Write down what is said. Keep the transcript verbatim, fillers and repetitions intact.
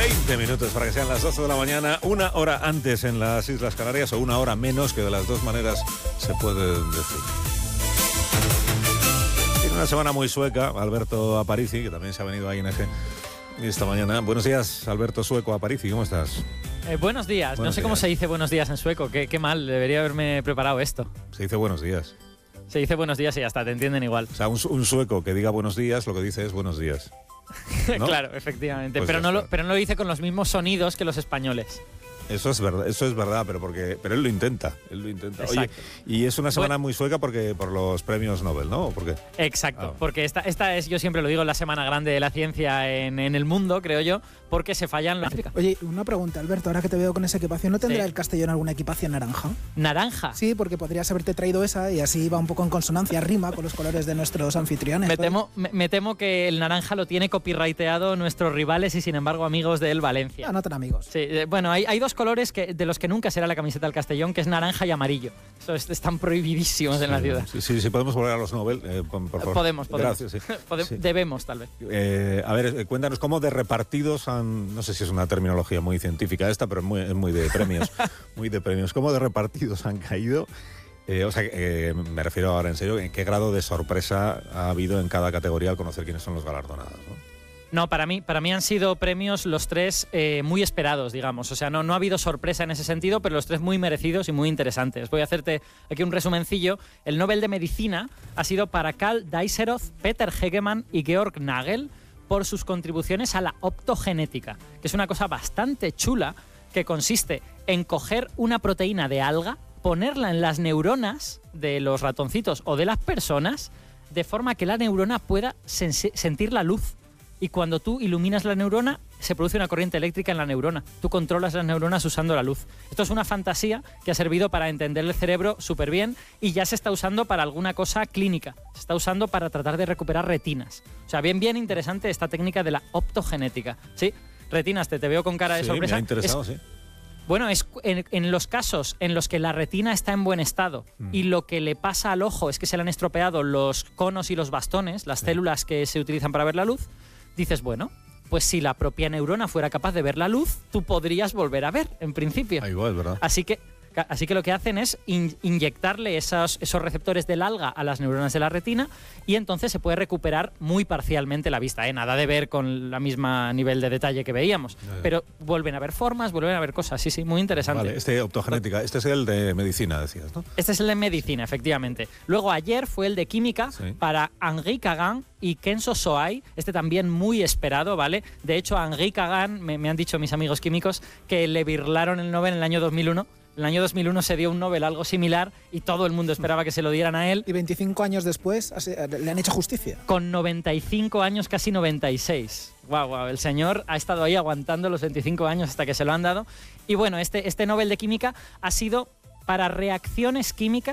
veinte minutos para que sean las doce de la mañana, una hora antes en las Islas Canarias o una hora menos, que de las dos maneras se puede decir. Tiene una semana muy sueca, Alberto Aparici, que también se ha venido a I N G esta mañana. Buenos días, Alberto Sueco Aparici, ¿cómo estás? Eh, buenos días, buenos no sé días. Cómo se dice buenos días en sueco, qué, qué mal, debería haberme preparado esto. Se dice buenos días. Se dice buenos días y ya está, te entienden igual. O sea, un, un sueco que diga buenos días, lo que dice es buenos días, ¿no? Claro, efectivamente, Pues pero, no está. lo, pero no lo dice con los mismos sonidos que los españoles. Eso es verdad, eso es verdad, pero porque, pero él lo intenta, él lo intenta. Oye, Exacto. y es una semana Bueno, muy sueca porque por los premios Nobel, ¿no? ¿Por qué? Exacto, Ah. porque esta, esta es, yo siempre lo digo, la semana grande de la ciencia en, en el mundo, creo yo, porque se fallan las... Oye, una pregunta, Alberto, ahora que te veo con esa equipación, ¿no tendrá Sí. el Castellón alguna equipación naranja? ¿Naranja? Sí, porque podrías haberte traído esa y así va un poco en consonancia, rima con los colores de nuestros anfitriones. Me ¿vale? temo, me, me temo que el naranja lo tiene copyrighteado nuestros rivales y sin embargo amigos del Valencia. Ah, no tan amigos. Sí, eh, bueno, hay, hay dos colores que, de los que nunca será la camiseta del Castellón, que es naranja y amarillo. Eso es- están prohibidísimos en la ciudad. Sí, sí, sí, podemos volver a los Nobel, eh, por, por favor. Podemos, podemos. Gracias, sí. Pode- Sí. Debemos, tal vez. Eh, a ver, eh, cuéntanos cómo de repartidos han, no sé si es una terminología muy científica esta, pero es muy, es muy de premios, muy de premios. ¿Cómo de repartidos han caído? Eh, o sea, eh, me refiero ahora en serio, ¿en qué grado de sorpresa ha habido en cada categoría al conocer quiénes son los galardonados, ¿no? No, para mí, para mí han sido premios los tres eh, muy esperados, digamos. O sea, no, no ha habido sorpresa en ese sentido, pero los tres muy merecidos y muy interesantes. Voy a hacerte aquí un resumencillo. El Nobel de Medicina ha sido para Karl Dijsselhoff, Peter Hegemann y Georg Nagel por sus contribuciones a la optogenética, que es una cosa bastante chula que consiste en coger una proteína de alga, ponerla en las neuronas de los ratoncitos o de las personas, de forma que la neurona pueda sensi- sentir la luz. Y cuando tú iluminas la neurona, se produce una corriente eléctrica en la neurona. Tú controlas las neuronas usando la luz. Esto es una fantasía que ha servido para entender el cerebro súper bien y ya se está usando para alguna cosa clínica. Se está usando para tratar de recuperar retinas. O sea, bien, bien interesante esta técnica de la optogenética. ¿Sí? Retinas, te, te veo con cara de Sí, sorpresa. me ha interesado, Es- sí. bueno, es en, en los casos en los que la retina está en buen estado Mm. y lo que le pasa al ojo es que se le han estropeado los conos y los bastones, las células que se utilizan para ver la luz, dices, bueno, pues si la propia neurona fuera capaz de ver la luz, tú podrías volver a ver, en principio. Ah, igual, ¿verdad? Así que, así que lo que hacen es in- inyectarle esos, esos receptores del alga a las neuronas de la retina y entonces se puede recuperar muy parcialmente la vista, ¿eh? Nada de ver con la misma nivel de detalle que veíamos, Ya, ya. pero vuelven a ver formas, vuelven a ver cosas, sí, sí, muy interesante. Vale, este optogenética, este es el de medicina, decías, ¿no? Este es el de medicina, efectivamente. Luego ayer fue el de química Sí. para Henri Kagan y Kenzo Soai, este también muy esperado, ¿vale? De hecho, a Henri Kagan, me, me han dicho mis amigos químicos, que le birlaron el Nobel en el año dos mil uno. En el año dos mil uno se dio un Nobel algo similar y todo el mundo esperaba que se lo dieran a él. Y veinticinco años después ase- le han hecho justicia. Con noventa y cinco años, casi noventa y seis. Guau, guau, el señor ha estado ahí aguantando los veinticinco años hasta que se lo han dado. Y bueno, este, este Nobel de Química ha sido para reacciones químicas